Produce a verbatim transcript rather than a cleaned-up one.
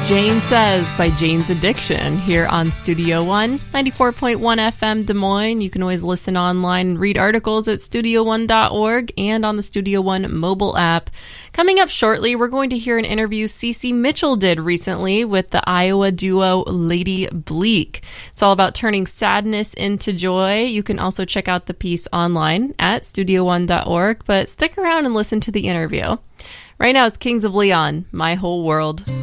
Jane Says by Jane's Addiction here on Studio One, ninety-four point one F M Des Moines. You can always listen online and read articles at studio one dot org and on the Studio One mobile app. Coming up shortly, we're going to hear an interview Cece Mitchell did recently with the Iowa duo Lady Bleak. It's all about turning sadness into joy. You can also check out the piece online at studio one dot org, but stick around and listen to the interview. Right now, it's Kings of Leon, My Whole World.